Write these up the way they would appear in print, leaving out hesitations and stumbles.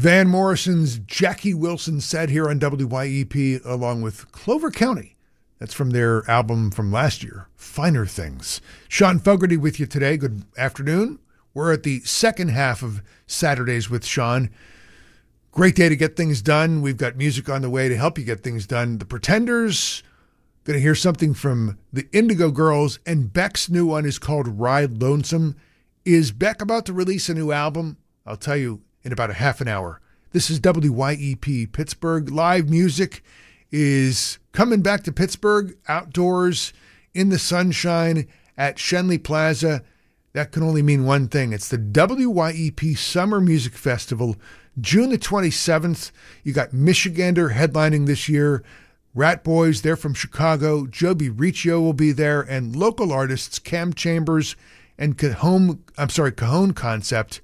Van Morrison's Jackie Wilson said here on WYEP, along with Clover County. That's from their album from last year, Finer Things. Sean Fogarty with you today. Good afternoon. We're at the second half of Saturdays with Sean. Great day to get things done. We've got music on the way to help you get things done. The Pretenders, going to hear something from the Indigo Girls, and Beck's new one is called Ride Lonesome. Is Beck about to release a new album? I'll tell you in about a half an hour. This is WYEP Pittsburgh. Live music is coming back to Pittsburgh, outdoors, in the sunshine at Schenley Plaza. That can only mean one thing. It's the WYEP Summer Music Festival, June the 27th. You got Michigander headlining this year. Rat Boys, they're from Chicago. Joby Riccio will be there, and local artists Cam Chambers and Cajon Concept.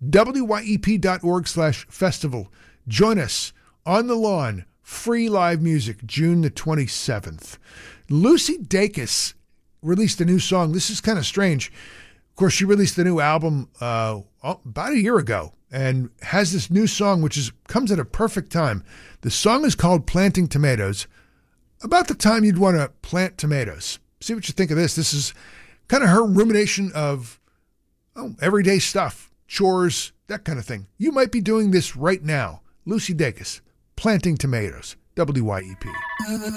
WYEP.org/festival. Join us on the lawn. Free live music, June the 27th. Lucy Dacus released a new song. This is kind of strange. Of course, she released the new album about a year ago and has this new song, which comes at a perfect time. The song is called Planting Tomatoes. About the time you'd want to plant tomatoes. See what you think of this. This is kind of her rumination of everyday stuff. Chores, that kind of thing. You might be doing this right now. Lucy Dacus, Planting Tomatoes, WYEP.